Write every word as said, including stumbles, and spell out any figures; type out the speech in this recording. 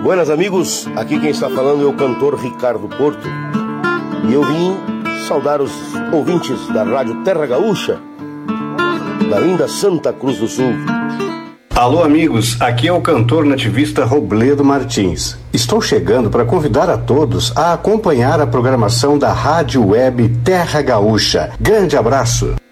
Buenas amigos, aqui quem está falando é o cantor Ricardo Porto. E eu vim saudar os ouvintes da Rádio Terra Gaúcha, da linda Santa Cruz do Sul. Alô amigos, aqui é o cantor nativista Robledo Martins. Estou chegando para convidar a todos a acompanhar a programação da Rádio Web Terra Gaúcha. Grande abraço!